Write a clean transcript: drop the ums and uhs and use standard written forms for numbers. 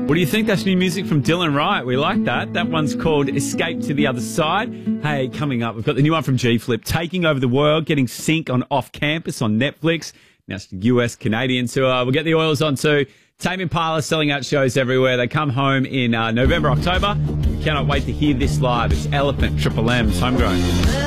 What do you think? That's new music from Dylan Wright. We like that. That one's called Escape to the Other Side. Hey, coming up, we've got the new one from G-Flip, Taking Over the World, getting sync on Off Campus on Netflix. Now it's the US-Canadian tour. We'll get the Oils on too. Tame Impala selling out shows everywhere. They come home in November, October. We cannot wait to hear this live. It's Elephant, Triple M's Homegrown.